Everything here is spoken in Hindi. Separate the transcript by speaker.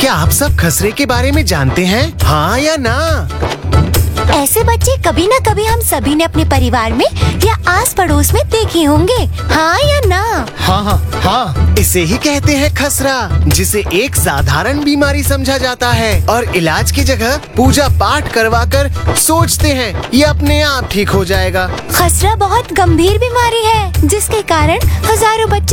Speaker 1: क्या आप सब खसरे के बारे में जानते हैं, हाँ या ना?
Speaker 2: ऐसे बच्चे कभी न कभी हम सभी ने अपने परिवार में या आस पड़ोस में देखे होंगे, हाँ या ना?
Speaker 1: हाँ हाँ हाँ, इसे ही कहते हैं खसरा, जिसे एक साधारण बीमारी समझा जाता है और इलाज की जगह पूजा पाठ करवाकर सोचते हैं ये अपने आप ठीक हो जाएगा।
Speaker 2: खसरा बहुत गंभीर बीमारी है जिसके कारण हजारों बच्चे